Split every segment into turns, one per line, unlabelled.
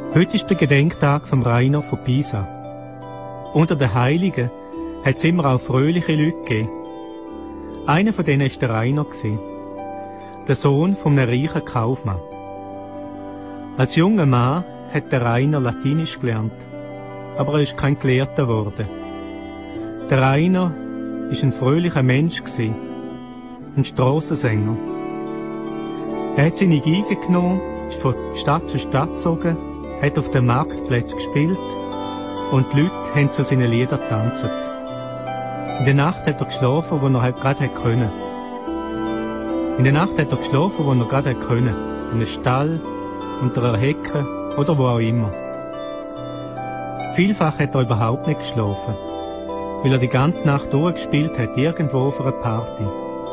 Heute ist der Gedenktag vom Rainer von Pisa. Unter den Heiligen hat es immer auch fröhliche Leute gegeben. Einer von denen war der Rainer, der Sohn von einem reichen Kaufmann. Als junger Mann hat der Rainer Latinisch gelernt, aber er ist kein Gelehrter geworden. Der Rainer war ein fröhlicher Mensch, ein Strassensänger. Er hat seine Geige genommen, ist von Stadt zu Stadt gezogen, hat auf den Marktplätzen gespielt und die Leute haben zu seinen Liedern getanzt. In der Nacht hat er geschlafen, wo er halt gerade können. In der Nacht hat er geschlafen, wo er gerade können. In einem Stall, unter einer Hecke oder wo auch immer. Vielfach hat er überhaupt nicht geschlafen, weil er die ganze Nacht durchgespielt hat, irgendwo auf einer Party.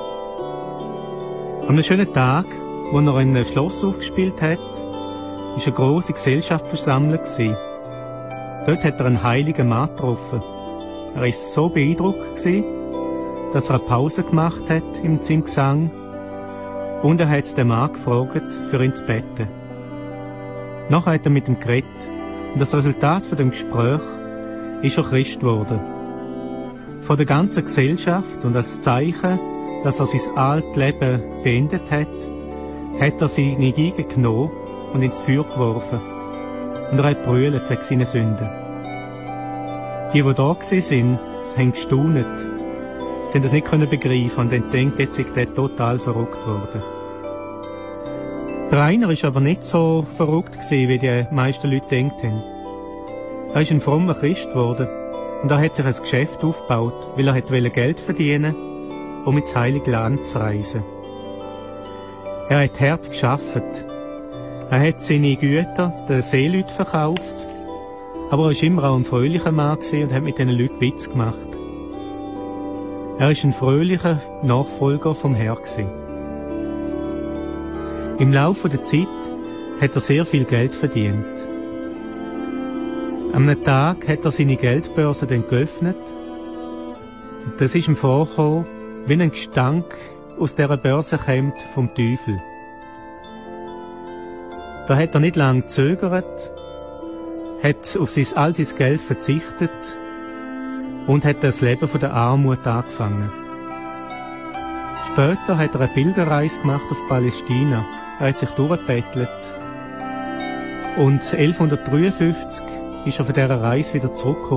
An einem schönen Tag, wo er in einem Schloss aufgespielt hat, war eine grosse Gesellschaft versammelt. Dort hat er einen heiligen Mann getroffen. Er war so beeindruckt, dass er eine Pause gemacht hat in seinem Gesang und er hat den Mann gefragt, für ihn zu beten. Nachher hat er mit ihm geredet und das Resultat von dem Gespräch ist er Christ geworden. Von der ganzen Gesellschaft und als Zeichen, dass er sein altes Leben beendet hat, hat er seine Geige genommen und ins Feuer geworfen. Und er hat brüllt wegen seiner Sünden. Die da waren, haben gestaunt. Sie haben das nicht begreifen und haben gedacht, jetzt ist der total verrückt worden. Der Rainer war aber nicht so verrückt wie die meisten Leute gedacht haben. Er ist ein frommer Christ geworden und er hat sich ein Geschäft aufgebaut, weil er Geld verdienen wollte, um ins Heilige Land zu reisen. Er hat hart gearbeitet. Er hat seine Güter den Seeleuten verkauft, aber er war immer auch ein fröhlicher Mann und hat mit diesen Leuten Witz gemacht. Er war ein fröhlicher Nachfolger vom Herrn. Im Laufe der Zeit hat er sehr viel Geld verdient. Am Tag hat er seine Geldbörse dann geöffnet und das ist ihm vorgekommen, wie ein Gestank aus dieser Börse kommt vom Teufel. Da hat er nicht lange gezögert, hat auf all sein Geld verzichtet und hat das Leben von der Armut angefangen. Später hat er eine Pilgerreise gemacht auf Palästina. Er hat sich durchgebettelt. Und 1153 ist er von dieser Reise wieder zurückgekommen.